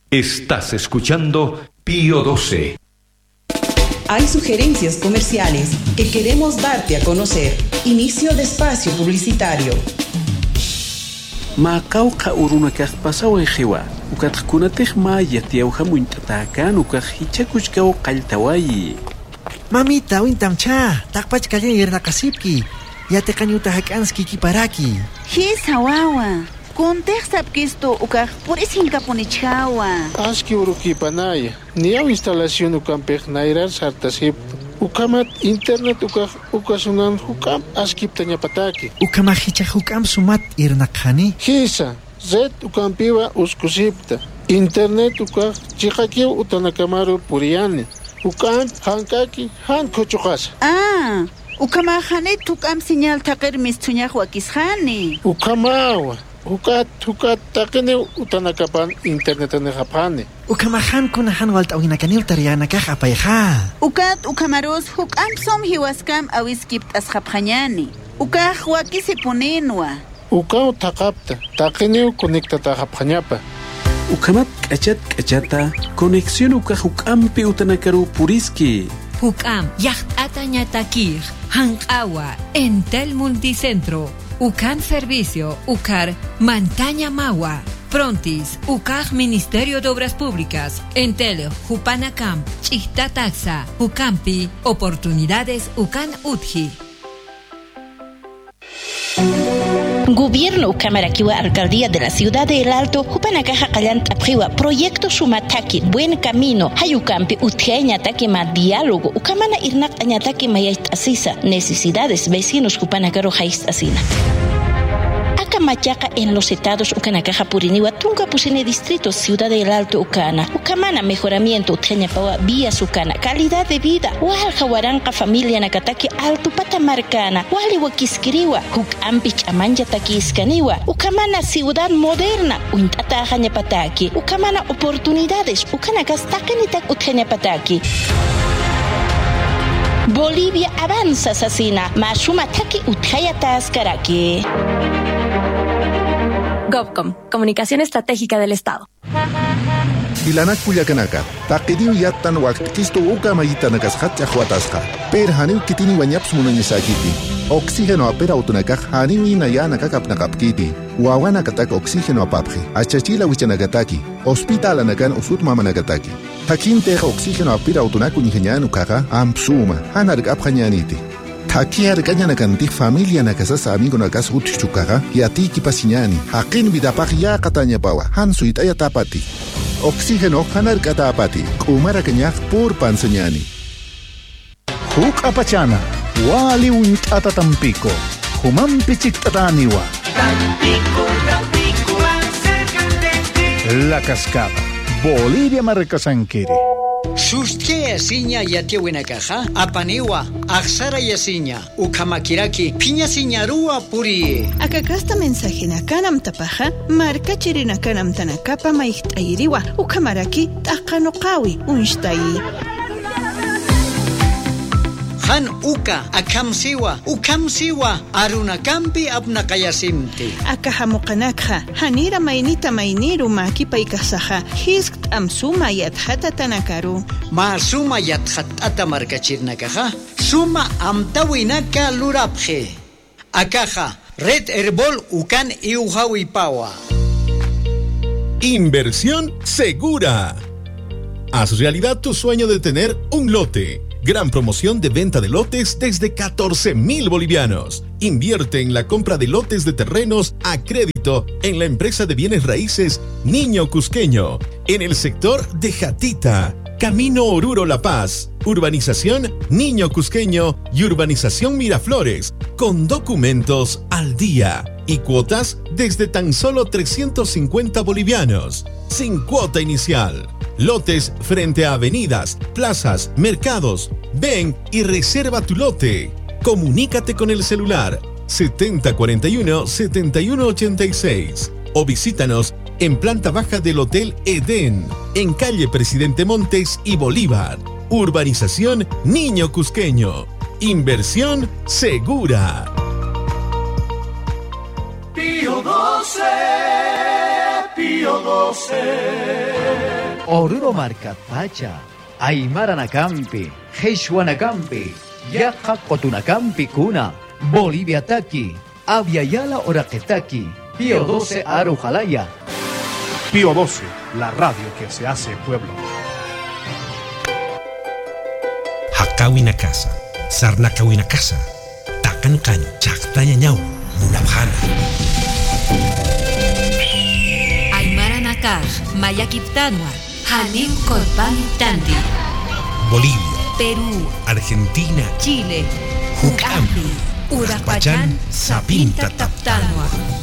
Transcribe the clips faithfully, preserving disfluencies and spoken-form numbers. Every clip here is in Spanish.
Estás escuchando Pío doce. Hay sugerencias comerciales que queremos darte a conocer. Inicio de espacio publicitario. Macauca uruna pasao ejewa. Ukatkuna ma yatiauja muintatakan ukaj hichakuchkao qaltawai. Mamita, wintamcha, takpach kanya irnakasipki. Yate kanyuta hakanski kiparaki. Hisa wawa. Contexta esto ukaj por isinka ponichawa. Aski uruki panaya. Niau instalación ukampej nairar sartasip. Ukamat internet ukaj ukasunan hukam askip tanya pataki. Ukamahicha hukam sumat irnakani. Hisa, zet ukampiwa uskusipta. Internet ukaj chikakiu utanakamaru puriani. Ukam hankaki han kochukas. Ah, ukamahane tukam señal takir mistuñaj wakishani. Ukamawa. Hukat hukat takene utanakapan internet ne japane. Ukamahan kunahan walt awinakani utariana kah apayha. Ukat ukamaros hukam som hiwaskam awiskipt as japanyani. Ukah wakisiponenwa. Ukau takapta takene conecta ta japanyapa. Ukamat kachat kachata conexión ukah ukampi utanakaru puriski. Ukam yacht atañatakir hankawa Entel Multicentro. Ucan Servicio, Ucar, Montaña Magua, Prontis, Ucar Ministerio de Obras Públicas, Entel, Jupanacam, Chista Taxa, Ucampi, Oportunidades Ucan Utji. Gobierno Ucamaraquiwa, Alcaldía de la Ciudad de El Alto, Jupanacaja Callant Apriwa, Proyecto Sumataki, Buen Camino, Hayucampi, Utjeña Taquema, Diálogo, Ucamana Irnak Añataki Mayait Asisa, Necesidades, Vecinos Jupanacaro Haist Asina. Machaca en los estados Ucanacaja Puriniwa, Tunca Pusine Distrito, Ciudad del Alto Ucana, Ucamana Mejoramiento, Uteñapawa, Vías Ucana, Calidad de Vida, Wal Jawaranca Familia Nakataki, Alto Patamarcana, Wali Wakiskiriwa, Huk Ampich Amanja Takiskaniwa, Ucamana Ciudad Moderna, Uintata Jañapataki, Ucamana Oportunidades, Ucanacas Takanitak Uteñapataki. Bolivia avanza, Sasina, Mashumataki Uthayatas Karaki. GovCom, Comunicación Estratégica del Estado. Ilanak Culiacanaka, Taquidiu Yatan Waktikisto Uka Mayitanakas Hatyahuatasca, Per Haniu Kitini Wanyaps Munanisakiti, Oxígeno Apera Utunakaj, Haniu Inayanakapnakapkiti, Wawanakatak Oxígeno Apapji, Achachila Wichanakataki, Hospital Anakan Usut Mamanagataki, Takinte Oxígeno Apira Utunaku Nigenianu Kaga, Ampsuma, Hanark Abhanyaniti. Takiar Kanyanakanti familia nakasasa amigo nakas utchukaga yatiki pasiñani hakin vidapaj ya katanya pawa hansuit ayatapati oxígeno hanar katapati kumara kanyaj pur panseñani Huk apachana wali unt atatampico humampi chiktataniwa Tampico Tampico La Cascada Bolivia Marcasanquiri. Sustia yasiña yatiawina caja, apaniwa, axara yasiña, ukamakiraki, piña siñarua puri. Akakasta mensajina kanam tapaja, marca chirina kanam tanakapa maihtairiwa, ukamaraki, takanokawi, unshtai. Han uka, akamsiwa, ukamsiwa, arunakampi abnakayasimti. Akahamukanakha, hanira mainita mainiru makipaikasaha, hiskt amsuma yadhata tanakaru. Ma suma yadhatata markachirnakaha, suma amtawinaka lurapje. Akaja, Red Herbol ukan iuhawipawa. Inversión segura. Haz realidad tu sueño de tener un lote. Gran promoción de venta de lotes desde catorce mil bolivianos. Invierte en la compra de lotes de terrenos a crédito en la empresa de bienes raíces Niño Cusqueño, en el sector de Jatita, Camino Oruro La Paz, Urbanización Niño Cusqueño y Urbanización Miraflores, con documentos al día y cuotas desde tan solo trescientos cincuenta bolivianos, sin cuota inicial. Lotes frente a avenidas, plazas, mercados. Ven y reserva tu lote. Comunícate con el celular setenta cuarenta y uno, setenta y uno ochenta y seis o visítanos en planta baja del Hotel Edén, en calle Presidente Montes y Bolívar. Urbanización Niño Cusqueño. Inversión segura. Pío doce, Pío Pío doce. Oruro marcapacha, Aymaranakampi, Hechuanakampi, Yaja Cotunakampi Cuna, Bolivia Taki, Aviala Oraquetaki, Pío doce Arujalaya. Pío doce, la radio que se hace pueblo. Hakawina casa, Sarnakawina casa, Takankan, Chaktaña ñau, Munabjana. Aymaranakaj, Mayakiptanua, Hanim Korpani Tanti. Bolivia, Perú, Argentina, Chile, Jucampi, Urapachan, Sapinta Taptanua.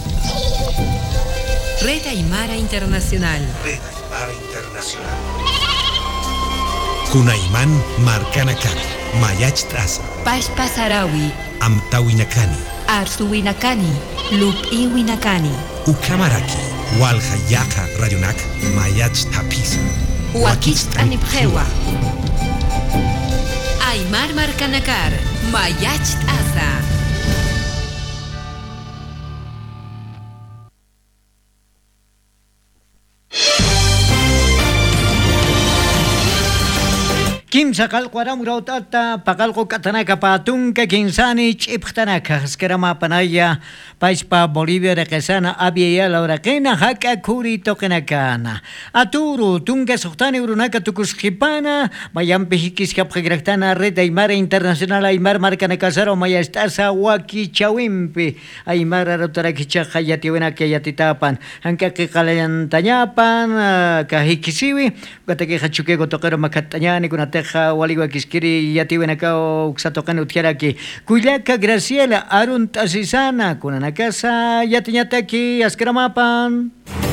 Red Aymara Internacional. Red Aymara Internacional. Kunaiman Marcanacan, Mayach Traza, Pashpa Sarawi, Amtawinakani, Arsuwinakani, Lupiwinakani, Ukamaraki, Waljayaka Rayonak, Mayach Tapisa, Wakich Anipjewa, Aymar Marcanakar, Mayach Taza. Kimsa kalkwara murautata pakalko katanaka patunka kinsani chiptanaka skerama panaya paispa Bolivia rekesana abia la urakena haka kuri tokenakana aturu tunga sohtani urunaka tukuskipana mayam pihikis kapgrektana red Aymara Internacional Aymar markanaka zaro mayastasa waki chawimpi Aymar rotarakicha hayati wena kayatitapan hanka ke kalayan tanyapan kahikisiwi gatake hachuke gotokero makatanyani kunate Waliwa Kiskiri Yatiwenaka Uxatokan Utiaraki Kuyaka Graciela Arun Tasisana Kunanakasa Yatinyataki Askramapan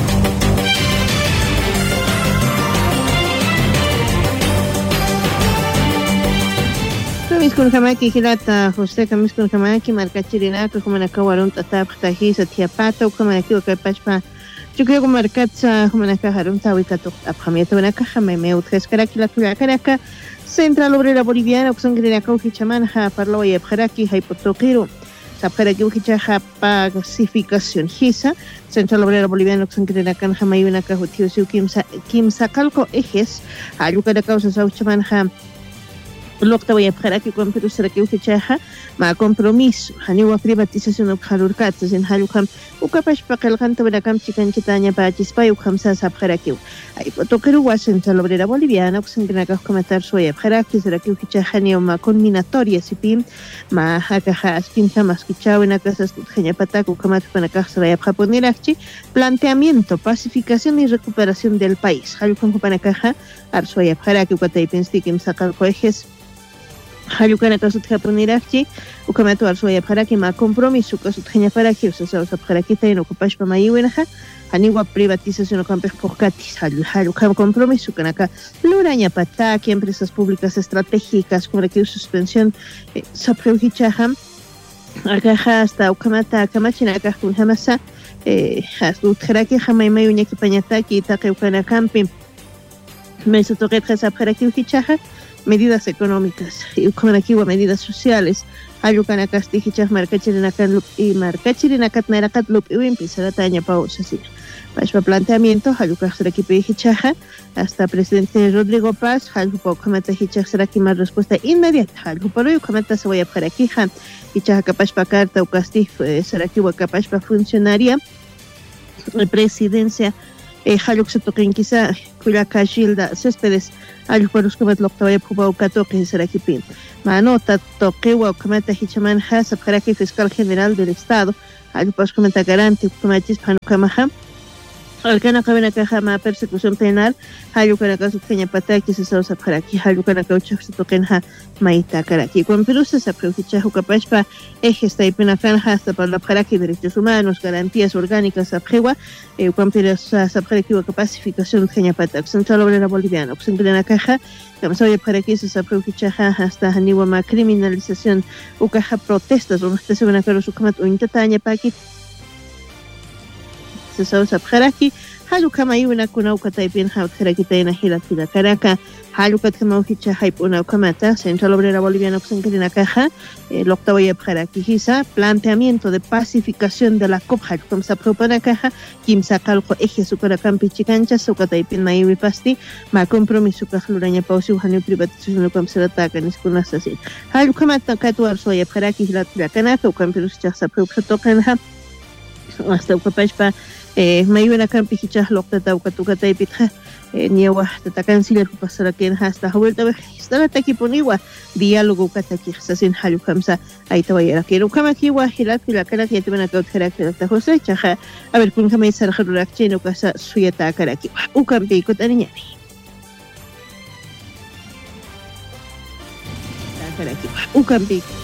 Kamiskun Kamaki Hilata Jose Kamiskun Kamaki Markachirinaka Kumanaka Warun Tatab Tahisa Tiapata Ukamanaki Ukapachpa Chukyo Markatsa Kumanaka Harun Tawikato Abhamieto Naka Hameme Utkeskaraki La Tuyakaraka Central Obrera Boliviana Uxangrinaka Uchichamanja Parlo y Abjaraki Haipotokiro Sapjaraki Uchichaja Pacificación Hisa Central Obrera Boliviana Uxangrinaka Jamayunaka Utiusiu Kimsa Kimsa Calco Ejes Ayukaraka Usauchamanja Lokta voy a dejar aquí con Perú será que uchichaja ma compromiso haniwa privatización of halurkatas en halukam ukapash pakal kanto berakam chikan chitaña pa chispa ukam sa sabjaraki ay potokeru Central Obrera Boliviana uxangraka comentar soy abjaraki será que uchichaja ni ma combinatoria sipim ma hakaja askin jamas kichau en acasas tutjeña pataku kamat para kasra japonirachi planteamiento pacificación y recuperación del país halukam panakaja arsoy abjaraki ukatay penstikim sakal coejes Hayukana kasut japonirachi ukamatu arsoya paraki ma compromiso kasut hanya paraki usasa usa paraki taino okupashpa mayiwenaja aniwa privatización okampe porkatis hayukam compromiso kanaka luraña pataki empresas públicas estratégicas como que suspensión sapreuhichaham akaja hasta ukamata kamachina akakun hamasa eh hasta utjeraki jamai mayuña kipañataki itaqe ukana campi meso toqet hasa paraki uhichaja medidas económicas y como aquí medidas sociales ayukan akastihichas markachirinakan lup y markachirinakat narakat lup y empezar a taña pausa así para planteamiento ayukan seraki pihichaja hasta presidente Rodrigo Paz ayupo comenta hichas seraki más respuesta inmediata ayupo yo comenta se voy a para aquí han hichaja capaz pa carta o castif seraki wa capaz pa funcionaria presidencia eh haluk se toquen quizá cuya Gilda Céspedes al pueblos que me lo que puba o cato que será que pin manota toque o comenta hichaman hasab jaraki fiscal general del estado al pueblos comenta garante cometis panukamaha alcana cabena caja ma persecución penal hayukana caso peña pataki se sausa jaraki hayukana caucho se toquen ha maita karaki con Perú se aprovecha capazpa eje está pena franja hasta para la jaraki derechos humanos garantías orgánicas abjewa eh con Perú se aprovecha pacificación peña patak Central Obrera Boliviana pues en la caja como se para que se aprovecha hasta aniwa ma criminalización o caja protestas o no se van a hacer su camat o intataña paki se sausa jaraki halu kama yuna kuna ukataipin haut karakita na hila tila karaka halu kat kama uhicha hype una ukamata Central Obrera Boliviana Oxenquerina Caja Loctavoya Parakihisa planteamiento de pacificación de la C O P halu como se propone caja kimsa calco eje sucarakampi chicancha sukataipin maiwi pasti ma compromiso kahluranha pausi uhani privatización como se ataca niskuna sasin halu kama takatuar soya parakihila tila kanaka ukampirus chasa proptokanha hasta ukapashpa eh mayuna kampi hichah lokta tawkatuka taypitha eh niewa tatakansiler kupasara ken hasta vuelta estaba takiponiwa diálogo kataki sasin halu kamsa aitawayera ken ukama kiwa hilat la kana que tibana ka karakter ta José chaja a ver kun kama isar kharurak cheno kasa suyata karaki ukampi kotaniñani karaki ukampi